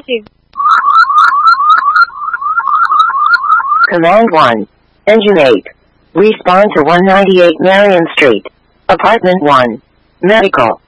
Negative. Command 1. Engine 8. Respond to 198 Marion Street. Apartment 1. Medical.